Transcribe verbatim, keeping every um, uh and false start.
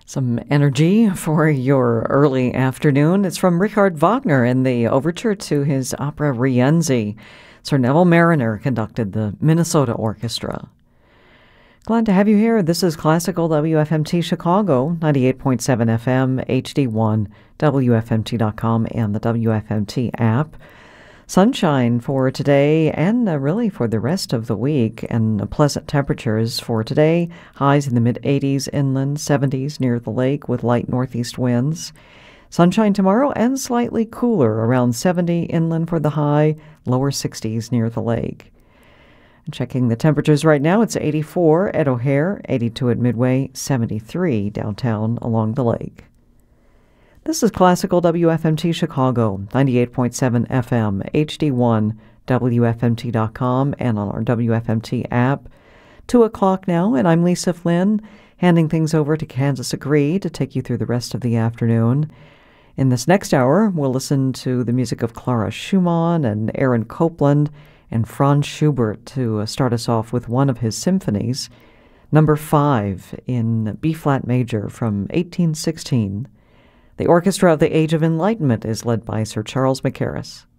Some energy for your early afternoon. It's from Richard Wagner in the overture to his opera Rienzi. Sir Neville Mariner conducted the Minnesota Orchestra. Glad to have you here. This is Classical W F M T Chicago, ninety-eight point seven F M, H D one, W F M T dot com, and the W F M T app. Sunshine for today and uh, really for the rest of the week, and uh, pleasant temperatures for today. Highs in the mid-eighties inland, seventies near the lake with light northeast winds. Sunshine tomorrow and slightly cooler, around seventy inland for the high, lower sixties near the lake. And checking the temperatures right now, it's eighty-four at O'Hare, eighty-two at Midway, seventy-three downtown along the lake. This is Classical W F M T Chicago, ninety-eight point seven F M, H D one, W F M T dot com, and on our W F M T app. Two o'clock now, and I'm Lisa Flynn, handing things over to Kansas Agree to take you through the rest of the afternoon. In this next hour, we'll listen to the music of Clara Schumann and Aaron Copland and Franz Schubert to start us off with one of his symphonies, number five in B-flat major from eighteen sixteen. The Orchestra of the Age of Enlightenment is led by Sir Charles Mackerras.